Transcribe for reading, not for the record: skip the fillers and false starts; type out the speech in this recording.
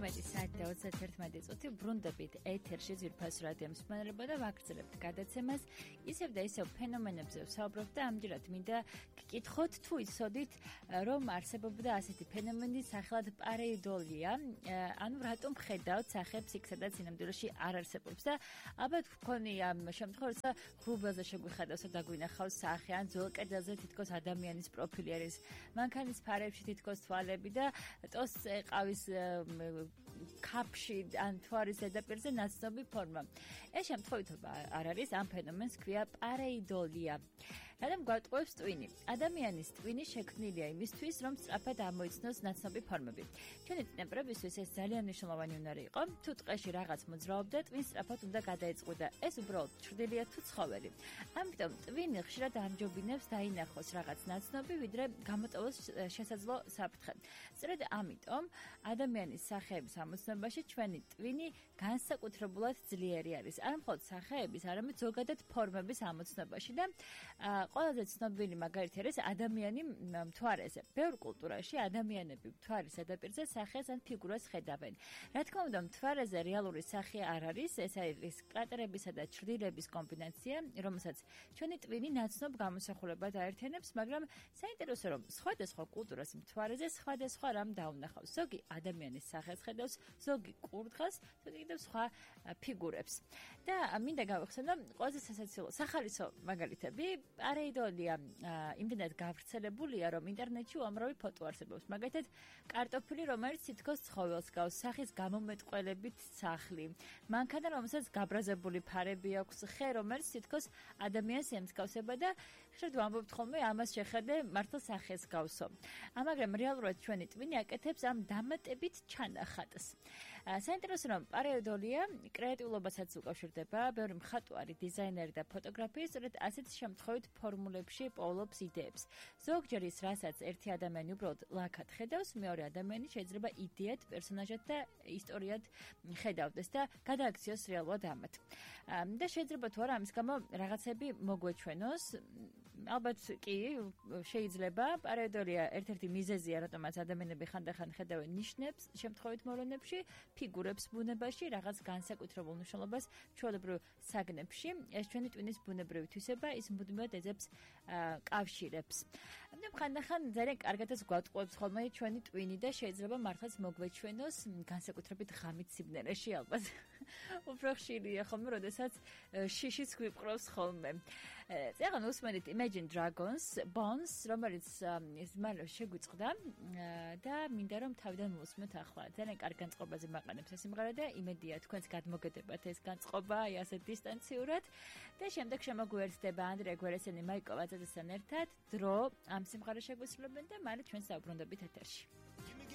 11 საათი და 31 წუთი ბრუნდებით ეთერში ძვირფას რადიო მსმენელობა და ვაგრძელებთ გადაცემას ისევ და ისევ ფენომენებზე ვსაუბრობთ და ამჯერად მინდა გკითხოთ თუ იცოდით რომ არსებობდა ასეთი ფენომენი სახელად პარეიდოლია ანუ რატომ ხედავთ სახებს იქ სადაც სინამდვილეში არ არსებობს და ალბათ გქონია შემთხვევაში ღრუბელზე შეგვიხადავს და დაგვინახავს სახე ან ძველ კედელზე თითქოს ადამიანის პროფილი არის მანქანის ფარებში თითქოს თვალები და ტოს ეყავის კაფში ან თვარის ზედაპირზე ნაცნობი ფორმა. ეს შემთხვევითობა არ არის, ამ ფენომენს ქვია პარეიდოლია. რადგან გვატყუებს ტვინი. ადამიანის ტვინი შექმნილია იმისთვის, რომ სწრაფად ამოიცნოს ნაცნობი ფორმები. ჩვენი ტემპერებისთვის ეს ძალიან მნიშვნელოვანი უნარი იყო. თუ ტყეში რაღაც მოძრაობდა, ტვინს სწრაფად უნდა გადაეწყვიტა. ეს უბრალოდ ჩრდილია თუ ცხოველი. ამიტომ ტვინი ხშირად ამჯობინებს დაინახოს რაღაც ნაცნობი, ვიდრე გამოტოვოს შესაძლო საფრთხე. სწორედ ამიტომ ადამიანის სახეების ამოცნობაში ჩვენი ტვინი განსაკუთრებულად ძლიერი არის. არ მხოლოდ სახეების, არამედ ზოგადად ფორმების ამოცნობაში და ყველაზე ცნობილი მაგალითი არის ადამიანი მთვარეზე. ბევრ კულტურაში ადამიანები მთვარის ზედაპირზე სახეს ან ფიგურას ხედავენ. რა თქმა უნდა, მთვარეზე რეალური სახე არ არის, ეს არის კრატერებისა და ჩრდილების კომბინაცია, რომელსაც ჩვენი ტვინი ნაცნობ გამოსახულებად აერთიანებს, მაგრამ საინტერესო რომ სხვადასხვა კულტურას მთვარეზე სხვადასხვა რამ დაუნახავს. ზოგი ადამიანის სახეს ხედავს, ზოგი კურდღელს, ზოგი კიდევ სხვა ფიგურებს. და მინდა გავიხსენო ყველაზე სახალისო მაგალითები პარეიდოლია იმდენად გავრცელებულია, რომ ინტერნეტში უამრავი ფოტო არსებობს. მაგალითად, კარტოფილი, რომელიც თითქოს ცხოველს გავს, სახის გამომეტყველებით სახლი. მანქანა, რომელსაც გაბრაზებული ფარები აქვს, ხე, რომელიც თითქოს ადამიანს ემსგავსება და ხშირად ვამბობთ ხოლმე ამას შეხედე მართლა სახეს გავსო. მაგრამ რეალურად ჩვენი ტვინი აკეთებს ამ დამატებით ჩანახატს. საინტერესო რომ პარეიდოლია კრეატიულობასაც უკავშირდება, ბევრი მხატვარი, დიზაინერი და ფოტოგრაფი სწორედ ასეთ შემთხვევით ფორმულებში პოულობს იდეებს. ზოგჯერ ის რასაც ერთი ადამიანი უბრალოდ ლაქად ხედავს, მეორე ადამიანი შეიძლება იდეად, პერსონაჟად და ისტორიად ხედავდეს და გადააქციოს რეალურად ამათ. და შეიძლება თუ არა ამის გამო რაღაცები მოგვეჩვენოს, ალბათ კი შეიძლება პარეიდოლია ერთ-ერთი მიზეზია, რატომაც ადამიანები ხანდახან ხედავენ ნიშნებს, შემთხვევით მოვლენებში, ფიგურებს ბუნებაში, რაღაც განსაკუთრებულ მნიშვნელობას ჩვეულებრივ საგნებში. ეს ჩვენი ტვინის ბუნებრივი თვისება, ის მუდმივად ეძებს კავშირებს. ამიტომ ხანდახან ძალიან კარგადაც გვატყუებს ხოლმე ჩვენი ტვინი და შეიძლება მართლაც მოგვეჩვენოს განსაკუთრებით ღამით სიმღერაში ალბათ. უფრო ხშირია ხოლმე, როდესაც შიშიც გვიპყრობს ხოლმე. წეგან უსმენთ Imagine Dragons Bones, რომელიც მალე შეგვიწყდა და მინდა რომ თავიდან მოусმოთ ახლა. ძალიან კარგ განწყობაზე მაყენებს ეს სიმღერა და იმედია თქვენს გადმოგედებათ ეს განწყობა აი ასე დისტანციურად და შემდეგ შემოგვიერთდება ანდრია გვერესენი, მაიკო ვაძაძესთან ერთად დრო ამ სიმღერას შეგვისრულებენ და მალე ჩვენ საუბრობთ ეთერში.